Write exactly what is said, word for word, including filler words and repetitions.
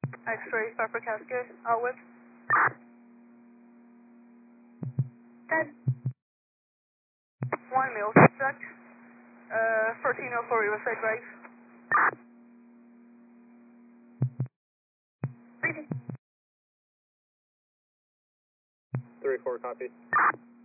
X-ray, Pepper Cascade, outward. ten. One male suspect, uh, fourteen oh four Riverside Drive. three four, copy.